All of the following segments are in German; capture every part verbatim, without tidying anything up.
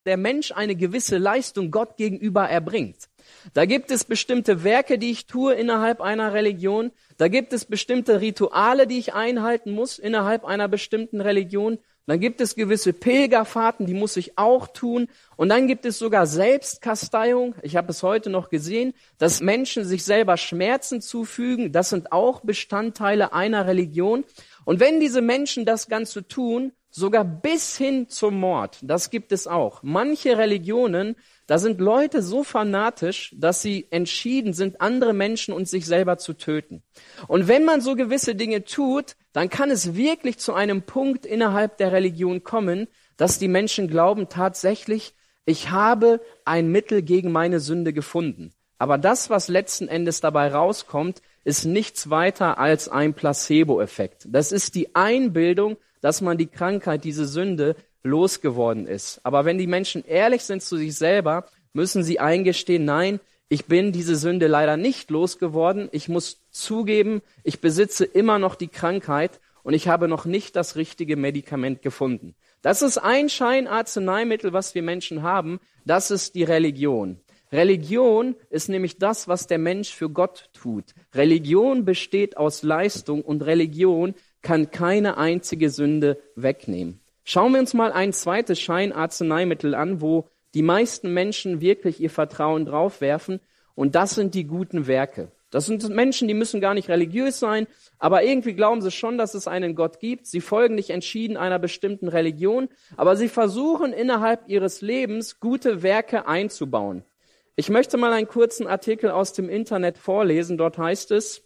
der Mensch eine gewisse Leistung Gott gegenüber erbringt. Da gibt es bestimmte Werke, die ich tue innerhalb einer Religion. Da gibt es bestimmte Rituale, die ich einhalten muss innerhalb einer bestimmten Religion. Dann gibt es gewisse Pilgerfahrten, die muss ich auch tun. Und dann gibt es sogar Selbstkasteiung. Ich habe es heute noch gesehen, dass Menschen sich selber Schmerzen zufügen. Das sind auch Bestandteile einer Religion. Und wenn diese Menschen das Ganze tun, sogar bis hin zum Mord, das gibt es auch. Manche Religionen, da sind Leute so fanatisch, dass sie entschieden sind, andere Menschen und sich selber zu töten. Und wenn man so gewisse Dinge tut, dann kann es wirklich zu einem Punkt innerhalb der Religion kommen, dass die Menschen glauben tatsächlich, ich habe ein Mittel gegen meine Sünde gefunden. Aber das, was letzten Endes dabei rauskommt, ist nichts weiter als ein Placebo-Effekt. Das ist die Einbildung, dass man die Krankheit, diese Sünde, losgeworden ist. Aber wenn die Menschen ehrlich sind zu sich selber, müssen sie eingestehen, nein, ich bin diese Sünde leider nicht losgeworden. Ich muss zugeben, ich besitze immer noch die Krankheit und ich habe noch nicht das richtige Medikament gefunden. Das ist ein Scheinarzneimittel, was wir Menschen haben. Das ist die Religion. Religion ist nämlich das, was der Mensch für Gott tut. Religion besteht aus Leistung und Religion kann keine einzige Sünde wegnehmen. Schauen wir uns mal ein zweites Scheinarzneimittel an, wo die meisten Menschen wirklich ihr Vertrauen draufwerfen, und das sind die guten Werke. Das sind Menschen, die müssen gar nicht religiös sein, aber irgendwie glauben sie schon, dass es einen Gott gibt. Sie folgen nicht entschieden einer bestimmten Religion, aber sie versuchen innerhalb ihres Lebens gute Werke einzubauen. Ich möchte mal einen kurzen Artikel aus dem Internet vorlesen. Dort heißt es: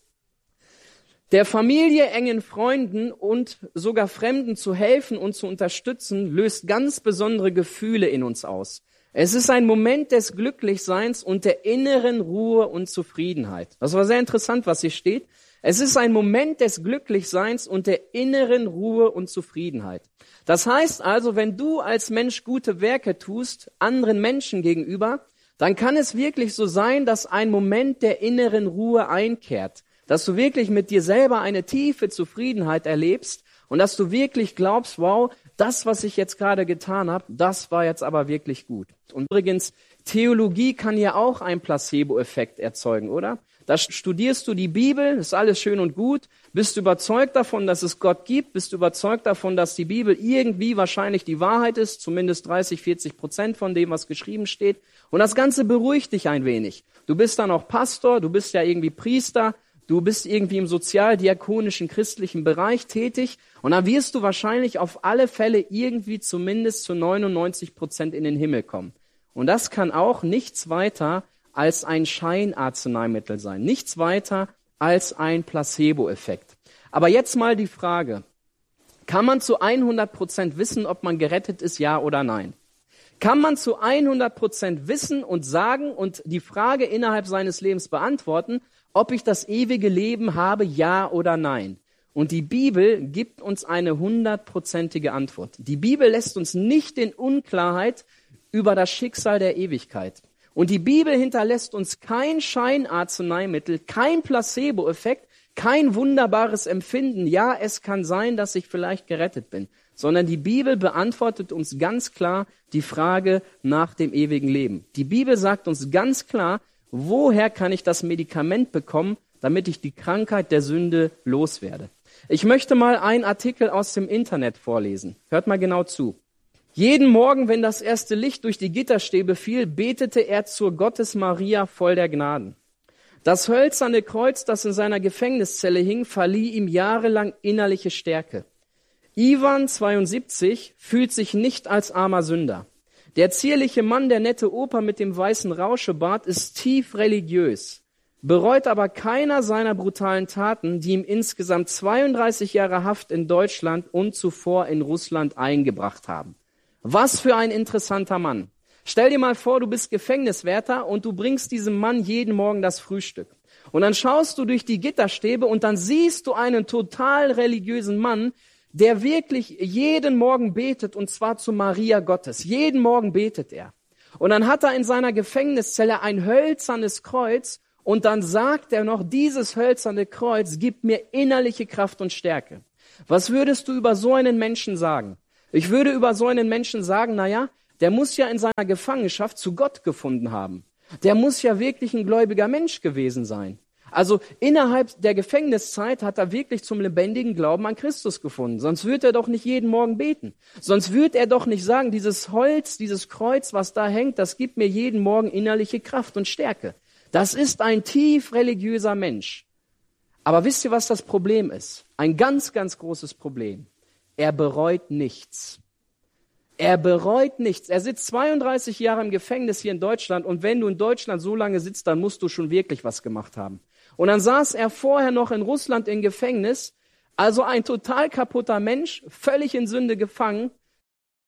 Der Familie, engen Freunden und sogar Fremden zu helfen und zu unterstützen, löst ganz besondere Gefühle in uns aus. Es ist ein Moment des Glücklichseins und der inneren Ruhe und Zufriedenheit. Das war sehr interessant, was hier steht. Es ist ein Moment des Glücklichseins und der inneren Ruhe und Zufriedenheit. Das heißt also, wenn du als Mensch gute Werke tust, anderen Menschen gegenüber, dann kann es wirklich so sein, dass ein Moment der inneren Ruhe einkehrt. Dass du wirklich mit dir selber eine tiefe Zufriedenheit erlebst und dass du wirklich glaubst, wow, das, was ich jetzt gerade getan habe, das war jetzt aber wirklich gut. Und übrigens, Theologie kann ja auch einen Placebo-Effekt erzeugen, oder? Da studierst du die Bibel, ist alles schön und gut, bist du überzeugt davon, dass es Gott gibt, bist du überzeugt davon, dass die Bibel irgendwie wahrscheinlich die Wahrheit ist, zumindest dreißig, vierzig Prozent von dem, was geschrieben steht. Und das Ganze beruhigt dich ein wenig. Du bist dann auch Pastor, du bist ja irgendwie Priester, du bist irgendwie im sozialdiakonischen christlichen Bereich tätig und dann wirst du wahrscheinlich auf alle Fälle irgendwie zumindest zu neunundneunzig Prozent in den Himmel kommen. Und das kann auch nichts weiter als ein Scheinarzneimittel sein, nichts weiter als ein Placebo-Effekt. Aber jetzt mal die Frage, kann man zu hundert Prozent wissen, ob man gerettet ist, ja oder nein? Kann man zu hundert Prozent wissen und sagen und die Frage innerhalb seines Lebens beantworten, ob ich das ewige Leben habe, ja oder nein? Und die Bibel gibt uns eine hundertprozentige Antwort. Die Bibel lässt uns nicht in Unklarheit über das Schicksal der Ewigkeit. Und die Bibel hinterlässt uns kein Scheinarzneimittel, kein Placebo-Effekt, kein wunderbares Empfinden. Ja, es kann sein, dass ich vielleicht gerettet bin. Sondern die Bibel beantwortet uns ganz klar die Frage nach dem ewigen Leben. Die Bibel sagt uns ganz klar, woher kann ich das Medikament bekommen, damit ich die Krankheit der Sünde loswerde. Ich möchte mal einen Artikel aus dem Internet vorlesen. Hört mal genau zu. Jeden Morgen, wenn das erste Licht durch die Gitterstäbe fiel, betete er zur Gottesmaria voll der Gnaden. Das hölzerne Kreuz, das in seiner Gefängniszelle hing, verlieh ihm jahrelang innerliche Stärke. Ivan, zweiundsiebzig, fühlt sich nicht als armer Sünder. Der zierliche Mann der nette Oper mit dem weißen Rauschebart ist tief religiös, bereut aber keiner seiner brutalen Taten, die ihm insgesamt zweiunddreißig Jahre Haft in Deutschland und zuvor in Russland eingebracht haben. Was für ein interessanter Mann. Stell dir mal vor, du bist Gefängniswärter und du bringst diesem Mann jeden Morgen das Frühstück. Und dann schaust du durch die Gitterstäbe und dann siehst du einen total religiösen Mann, der wirklich jeden Morgen betet, und zwar zu Maria Gottes. Jeden Morgen betet er. Und dann hat er in seiner Gefängniszelle ein hölzernes Kreuz und dann sagt er noch, dieses hölzerne Kreuz gibt mir innerliche Kraft und Stärke. Was würdest du über so einen Menschen sagen? Ich würde über so einen Menschen sagen, naja, Der muss ja in seiner Gefangenschaft zu Gott gefunden haben. Der muss ja wirklich ein gläubiger Mensch gewesen sein. Also innerhalb der Gefängniszeit hat er wirklich zum lebendigen Glauben an Christus gefunden. Sonst würde er doch nicht jeden Morgen beten. Sonst würde er doch nicht sagen, dieses Holz, dieses Kreuz, was da hängt, das gibt mir jeden Morgen innerliche Kraft und Stärke. Das ist ein tief religiöser Mensch. Aber wisst ihr, was das Problem ist? Ein ganz, ganz großes Problem. Er bereut nichts. Er bereut nichts. Er sitzt zweiunddreißig Jahre im Gefängnis hier in Deutschland und wenn du in Deutschland so lange sitzt, dann musst du schon wirklich was gemacht haben. Und dann saß er vorher noch in Russland im Gefängnis, also ein total kaputter Mensch, völlig in Sünde gefangen